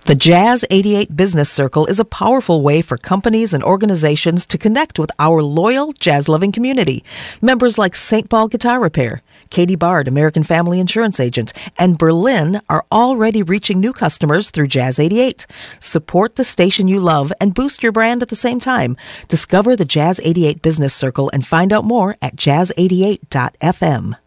The Jazz 88 Business Circle is a powerful way for companies and organizations to connect with our loyal jazz-loving community. Members like St. Paul Guitar Repair, Katie Bard, American Family Insurance Agent, and Berlin are already reaching new customers through Jazz 88. Support the station you love and boost your brand at the same time. Discover the Jazz 88 Business Circle and find out more at jazz88.fm.